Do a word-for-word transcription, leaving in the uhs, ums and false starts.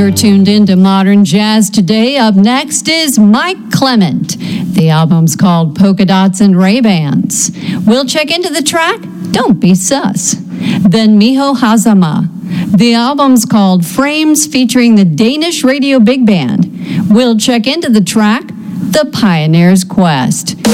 You're tuned into Modern Jazz today. Up next is Mike Clement. The album's called Polka Dots and Ray-Bans. We'll check into the track, Don't Be Sus. Then Miho Hazama. The album's called Frames, featuring the Danish Radio Big Band. We'll check into the track, The Pioneer's Quest.